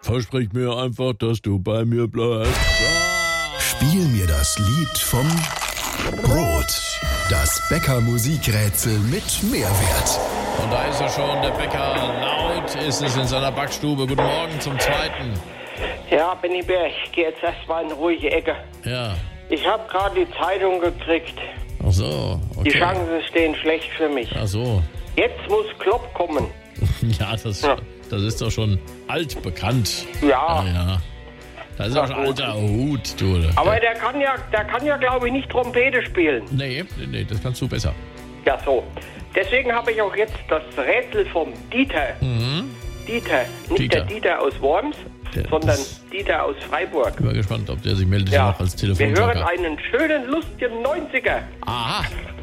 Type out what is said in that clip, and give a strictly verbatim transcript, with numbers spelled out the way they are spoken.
Versprich mir einfach, dass du bei mir bleibst. Spiel mir das Lied vom Brot. Das Bäcker-Musikrätsel mit Mehrwert. Und da ist er schon, der Bäcker. Laut ist es in seiner Backstube. Guten Morgen zum Zweiten. Ja, Benny Bär, ich gehe jetzt erstmal in ruhige Ecke. Ja. Ich habe gerade die Zeitung gekriegt. Ach so, okay. Die Chancen stehen schlecht für mich. Ach so. Jetzt muss Klopp kommen. Ja, das, Ja. das ist doch schon altbekannt. Ja. Ja, ja. Das ist Na auch schon gut. alter Hut, du. Aber ja. der kann ja, der kann ja, glaube ich, nicht Trompete spielen. Nee, nee, nee, das kannst du besser. Ja, so. Deswegen habe ich auch jetzt das Rätsel vom Dieter. Mhm. Dieter. Nicht Dieter. der Dieter aus Worms, Der sondern ist- Dieter aus Freiburg. Ich bin mal gespannt, ob der sich meldet Ja. noch als Wir hören Telefonjoker. einen schönen, lustigen neunziger. Aha.